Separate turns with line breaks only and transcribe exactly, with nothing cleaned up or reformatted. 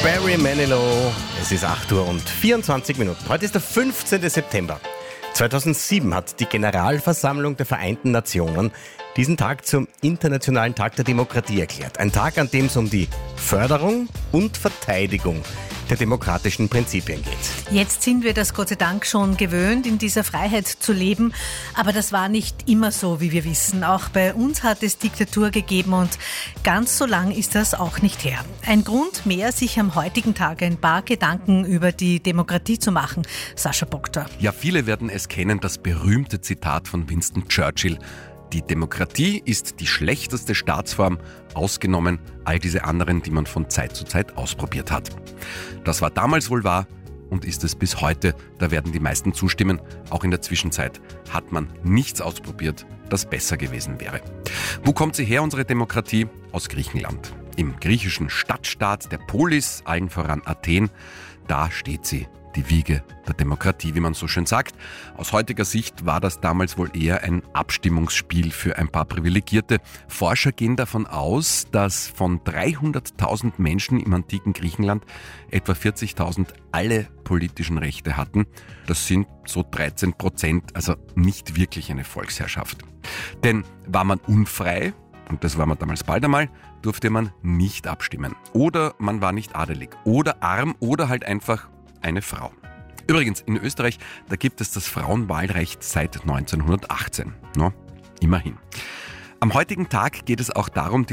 Barry Manilow. Es ist acht Uhr und vierundzwanzig Minuten. Heute ist der fünfzehnten September. zweitausendsieben hat die Generalversammlung der Vereinten Nationen diesen Tag zum Internationalen Tag der Demokratie erklärt. Ein Tag, an dem es um die Förderung und Verteidigung der demokratischen Prinzipien geht.
Jetzt sind wir das Gott sei Dank schon gewöhnt, in dieser Freiheit zu leben. Aber das war nicht immer so, wie wir wissen. Auch bei uns hat es Diktatur gegeben und ganz so lang ist das auch nicht her. Ein Grund mehr, sich am heutigen Tag ein paar Gedanken über die Demokratie zu machen. Sascha Bogda.
Ja, viele werden es kennen, das berühmte Zitat von Winston Churchill. Die Demokratie ist die schlechteste Staatsform, ausgenommen all diese anderen, die man von Zeit zu Zeit ausprobiert hat. Das war damals wohl wahr und ist es bis heute. Da werden die meisten zustimmen. Auch in der Zwischenzeit hat man nichts ausprobiert, das besser gewesen wäre. Wo kommt sie her, unsere Demokratie? Aus Griechenland. Im griechischen Stadtstaat der Polis, allen voran Athen, da steht sie. Die Wiege der Demokratie, wie man so schön sagt. Aus heutiger Sicht war das damals wohl eher ein Abstimmungsspiel für ein paar Privilegierte. Forscher gehen davon aus, dass von dreihunderttausend Menschen im antiken Griechenland etwa vierzigtausend alle politischen Rechte hatten. Das sind so dreizehn Prozent, also nicht wirklich eine Volksherrschaft. Denn war man unfrei, und das war man damals bald einmal, durfte man nicht abstimmen. Oder man war nicht adelig oder arm oder halt einfach eine Frau. Übrigens, in Österreich, da gibt es das Frauenwahlrecht seit neunzehnhundertachtzehn. No, immerhin. Am heutigen Tag geht es auch darum, die